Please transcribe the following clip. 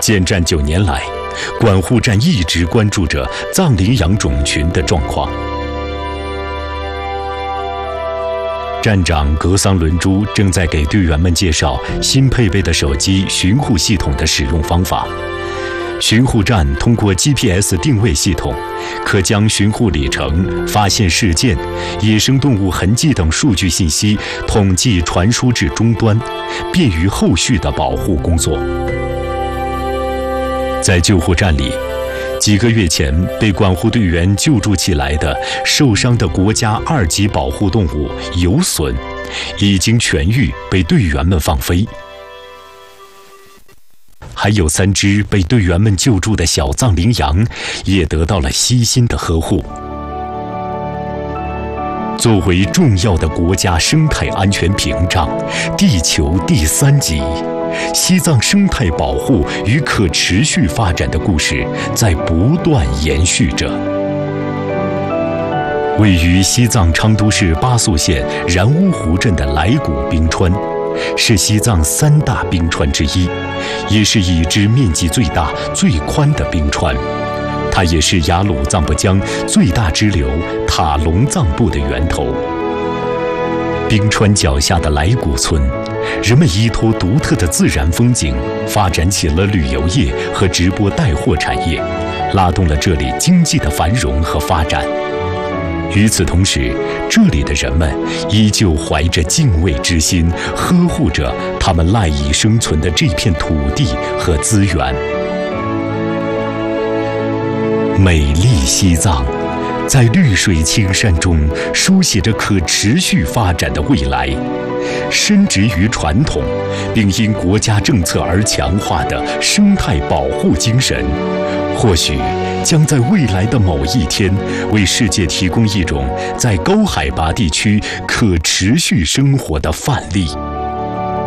建站9年来，管护站一直关注着藏羚羊种群的状况。站长格桑伦珠正在给队员们介绍新配备的手机巡护系统的使用方法。巡护站通过 GPS 定位系统，可将巡护里程、发现事件、野生动物痕迹等数据信息统计传输至终端，便于后续的保护工作。在救护站里，几个月前被管护队员救助起来的受伤的国家2级保护动物游隼，已经痊愈，被队员们放飞。还有3只被队员们救助的小藏羚羊，也得到了悉心的呵护。作为重要的国家生态安全屏障，地球第3级，西藏生态保护与可持续发展的故事在不断延续着。位于西藏昌都市巴素县然乌湖镇的来古冰川，是西藏3大冰川之一，也是已知面积最大、最宽的冰川。它也是雅鲁藏布江最大支流塔隆藏布的源头。冰川脚下的来古村，人们依托独特的自然风景，发展起了旅游业和直播带货产业，拉动了这里经济的繁荣和发展。与此同时，这里的人们依旧怀着敬畏之心，呵护着他们赖以生存的这片土地和资源。美丽西藏，在绿水青山中书写着可持续发展的未来。深植于传统，并因国家政策而强化的生态保护精神，或许将在未来的某一天，为世界提供一种在高海拔地区可持续生活的范例。